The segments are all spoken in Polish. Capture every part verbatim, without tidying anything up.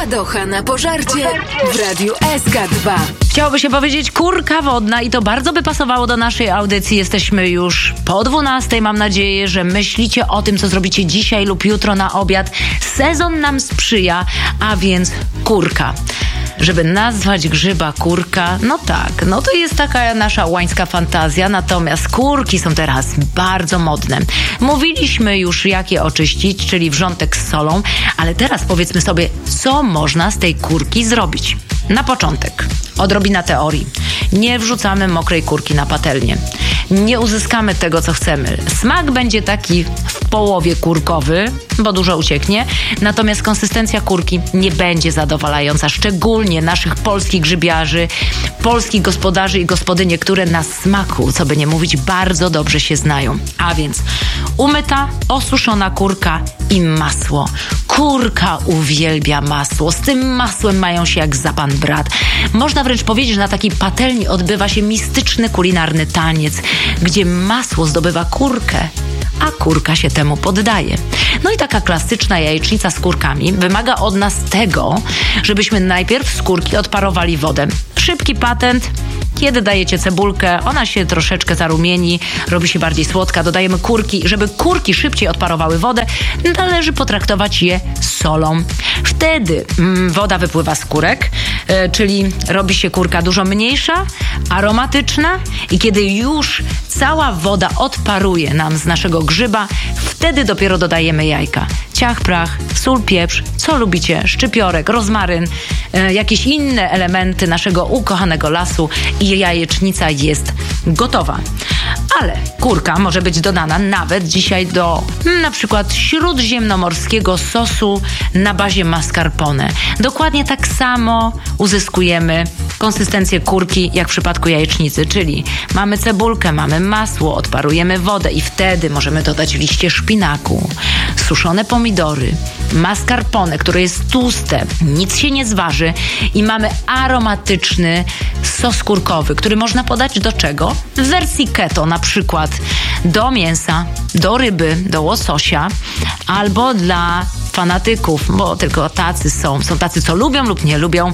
Ładocha na pożarcie w Radiu S K dwa. Chciałoby się powiedzieć kurka wodna i to bardzo by pasowało do naszej audycji. Jesteśmy już po dwunastej. Mam nadzieję, że myślicie o tym, co zrobicie dzisiaj lub jutro na obiad. Sezon nam sprzyja, a więc kurka. Żeby nazwać grzyba kurka, no tak, no to jest taka nasza łańska fantazja, natomiast kurki są teraz bardzo modne. Mówiliśmy już, jak je oczyścić, czyli wrzątek z solą, ale teraz powiedzmy sobie, co można z tej kurki zrobić. Na początek odrobina teorii. Nie wrzucamy mokrej kurki na patelnię. Nie uzyskamy tego, co chcemy. Smak będzie taki w połowie kurkowy, bo dużo ucieknie, natomiast konsystencja kurki nie będzie zadowalająca, szczególnie naszych polskich grzybiarzy, polskich gospodarzy i gospodynie, które na smaku, co by nie mówić, bardzo dobrze się znają. A więc umyta, osuszona kurka i masło. Kurka uwielbia masło. Z tym masłem mają się jak za pan brat. Można wręcz powiedzieć, że na takiej patelni odbywa się mistyczny kulinarny taniec, gdzie masło zdobywa kurkę, a kurka się temu poddaje. No i taka klasyczna jajecznica z kurkami wymaga od nas tego, żebyśmy najpierw z kurki odparowali wodę. Szybki patent. Kiedy dajecie cebulkę, ona się troszeczkę zarumieni, robi się bardziej słodka, dodajemy kurki. Żeby kurki szybciej odparowały wodę, należy potraktować je solą. Wtedy mm, woda wypływa z kurek, yy, czyli robi się kurka dużo mniejsza, aromatyczna i kiedy już cała woda odparuje nam z naszego grzyba, wtedy dopiero dodajemy jajka. Ciach, prach, sól, pieprz, co lubicie, szczypiorek, rozmaryn, yy, jakieś inne elementy naszego ukochanego lasu i jajecznica jest gotowa. Ale kurka może być dodana nawet dzisiaj do hmm, na przykład śródziemnomorskiego sosu na bazie mascarpone. Dokładnie tak samo uzyskujemy konsystencję kurki jak w przypadku jajecznicy, czyli mamy cebulkę, mamy masło, odparujemy wodę i wtedy możemy dodać liście szpinaku, suszone pomidory, mascarpone, które jest tłuste, nic się nie zważy i mamy aromatyczny sos kurkowy, który można podać do czego? W wersji keto, na przykład do mięsa, do ryby, do łososia albo dla fanatyków, bo tylko tacy są, są tacy, co lubią lub nie lubią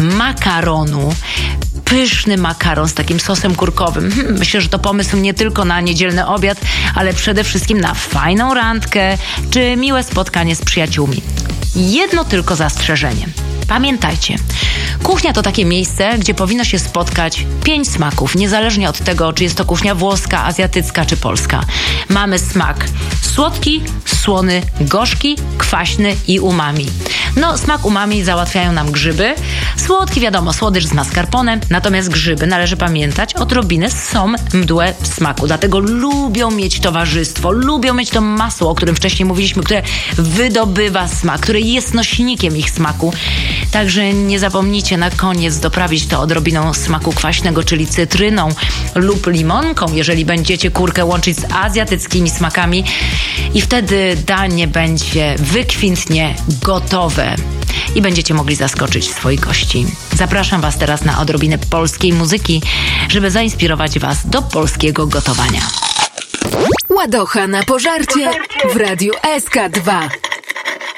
makaronu. Pyszny makaron z takim sosem kurkowym. Hmm, myślę, że to pomysł nie tylko na niedzielny obiad, ale przede wszystkim na fajną randkę czy miłe spotkanie z przyjaciółmi. Jedno tylko zastrzeżenie. Pamiętajcie, kuchnia to takie miejsce, gdzie powinno się spotkać pięć smaków, niezależnie od tego, czy jest to kuchnia włoska, azjatycka czy polska. Mamy smak słodki, słony, gorzki, kwaśny i umami. No, smak umami załatwiają nam grzyby. Słodki, wiadomo, słodycz z mascarpone, natomiast grzyby, należy pamiętać, odrobinę są mdłe w smaku. Dlatego lubią mieć towarzystwo, lubią mieć to masło, o którym wcześniej mówiliśmy, które wydobywa smak, które jest nośnikiem ich smaku. Także nie zapomnijcie na koniec doprawić to odrobiną smaku kwaśnego, czyli cytryną lub limonką, jeżeli będziecie kurkę łączyć z azjatyckimi smakami i wtedy danie będzie wykwintnie gotowe i będziecie mogli zaskoczyć swoich gości. Zapraszam Was teraz na odrobinę polskiej muzyki, żeby zainspirować Was do polskiego gotowania. Ładocha na pożarcie w Radiu S K dwa.